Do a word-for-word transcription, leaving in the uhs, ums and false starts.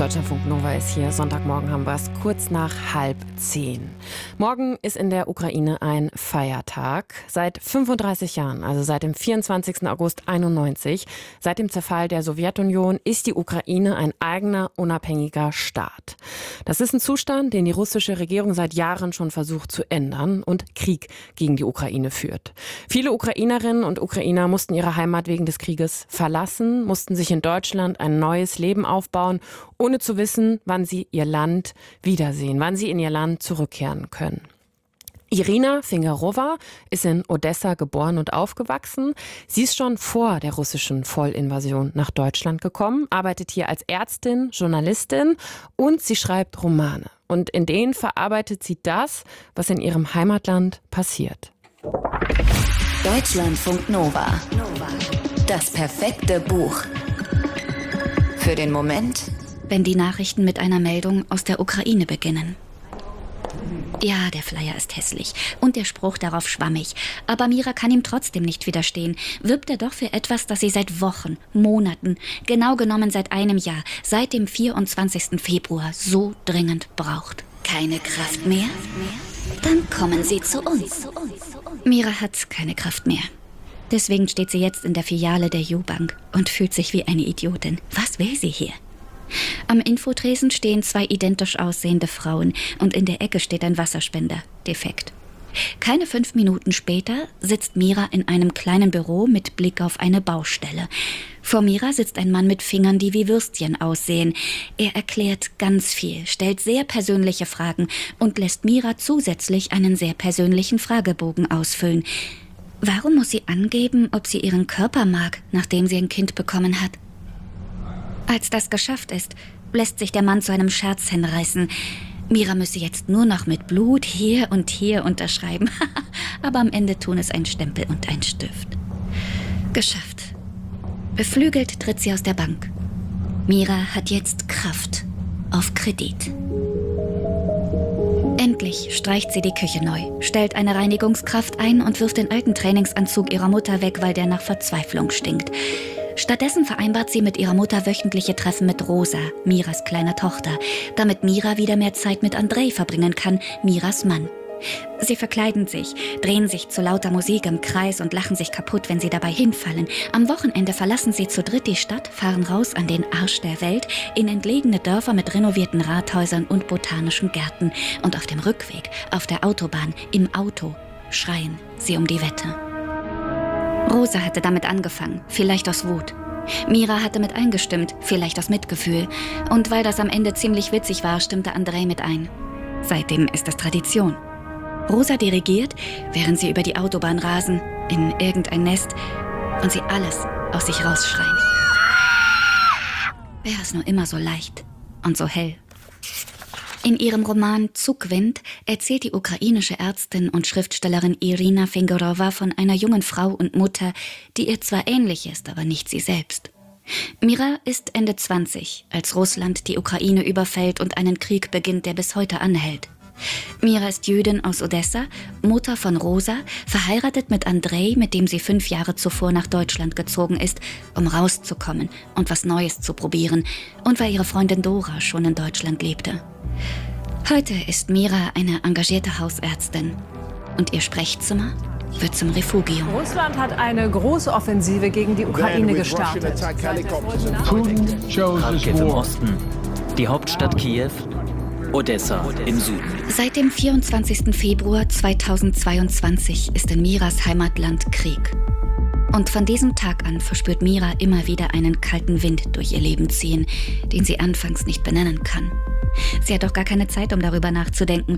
Deutschlandfunk Nova ist hier. Sonntagmorgen haben wir es kurz nach halb zehn. Morgen ist in der Ukraine ein Feiertag. Seit fünfunddreißig Jahren, also seit dem vierundzwanzigsten August einundneunzig, seit dem Zerfall der Sowjetunion, ist die Ukraine ein eigener, unabhängiger Staat. Das ist ein Zustand, den die russische Regierung seit Jahren schon versucht zu ändern und Krieg gegen die Ukraine führt. Viele Ukrainerinnen und Ukrainer mussten ihre Heimat wegen des Krieges verlassen, mussten sich in Deutschland ein neues Leben aufbauen, ohne zu wissen, wann sie ihr Land wiedersehen, wann sie in ihr Land zurückkehren können. Irina Fingerova ist in Odessa geboren und aufgewachsen. Sie ist schon vor der russischen Vollinvasion nach Deutschland gekommen, arbeitet hier als Ärztin, Journalistin und sie schreibt Romane. Und in denen verarbeitet sie das, was in ihrem Heimatland passiert. Deutschlandfunk Nova. Das perfekte Buch. Für den Moment, wenn die Nachrichten mit einer Meldung aus der Ukraine beginnen. Ja, der Flyer ist hässlich und der Spruch darauf schwammig. Aber Mira kann ihm trotzdem nicht widerstehen. Wirbt er doch für etwas, das sie seit Wochen, Monaten, genau genommen seit einem Jahr, seit dem vierundzwanzigsten Februar so dringend braucht. Keine Kraft mehr? Dann kommen Sie zu uns. Mira hat keine Kraft mehr. Deswegen steht sie jetzt in der Filiale der U-Bank und fühlt sich wie eine Idiotin. Was will sie hier? Am Infotresen stehen zwei identisch aussehende Frauen und in der Ecke steht ein Wasserspender, defekt. Keine fünf Minuten später sitzt Mira in einem kleinen Büro mit Blick auf eine Baustelle. Vor Mira sitzt ein Mann mit Fingern, die wie Würstchen aussehen. Er erklärt ganz viel, stellt sehr persönliche Fragen und lässt Mira zusätzlich einen sehr persönlichen Fragebogen ausfüllen. Warum muss sie angeben, ob sie ihren Körper mag, nachdem sie ein Kind bekommen hat? Als das geschafft ist, lässt sich der Mann zu einem Scherz hinreißen. Mira müsse jetzt nur noch mit Blut hier und hier unterschreiben. Aber am Ende tun es ein Stempel und ein Stift. Geschafft. Beflügelt tritt sie aus der Bank. Mira hat jetzt Kraft. Auf Kredit. Endlich streicht sie die Küche neu, stellt eine Reinigungskraft ein und wirft den alten Trainingsanzug ihrer Mutter weg, weil der nach Verzweiflung stinkt. Stattdessen vereinbart sie mit ihrer Mutter wöchentliche Treffen mit Rosa, Miras kleiner Tochter, damit Mira wieder mehr Zeit mit Andrei verbringen kann, Miras Mann. Sie verkleiden sich, drehen sich zu lauter Musik im Kreis und lachen sich kaputt, wenn sie dabei hinfallen. Am Wochenende verlassen sie zu dritt die Stadt, fahren raus an den Arsch der Welt, in entlegene Dörfer mit renovierten Rathäusern und botanischen Gärten. Und auf dem Rückweg, auf der Autobahn, im Auto, schreien sie um die Wette. Rosa hatte damit angefangen, vielleicht aus Wut. Mira hatte mit eingestimmt, vielleicht aus Mitgefühl. Und weil das am Ende ziemlich witzig war, stimmte Andrei mit ein. Seitdem ist es Tradition. Rosa dirigiert, während sie über die Autobahn rasen, in irgendein Nest und sie alles aus sich rausschreien. Wäre es nur immer so leicht und so hell. In ihrem Roman Zugwind erzählt die ukrainische Ärztin und Schriftstellerin Irina Fingerova von einer jungen Frau und Mutter, die ihr zwar ähnlich ist, aber nicht sie selbst. Mira ist Ende zwanzig, als Russland die Ukraine überfällt und einen Krieg beginnt, der bis heute anhält. Mira ist Jüdin aus Odessa, Mutter von Rosa, verheiratet mit Andrei, mit dem sie fünf Jahre zuvor nach Deutschland gezogen ist, um rauszukommen und was Neues zu probieren und weil ihre Freundin Dora schon in Deutschland lebte. Heute ist Mira eine engagierte Hausärztin und ihr Sprechzimmer wird zum Refugium. Russland hat eine große Offensive gegen die Ukraine gestartet. Kharkiv im Osten, die Hauptstadt Kiew, Odessa im Süden. Seit dem vierundzwanzigsten Februar zweitausendzweiundzwanzig ist in Miras Heimatland Krieg. Und von diesem Tag an verspürt Mira immer wieder einen kalten Wind durch ihr Leben ziehen, den sie anfangs nicht benennen kann. Sie hat auch gar keine Zeit, um darüber nachzudenken.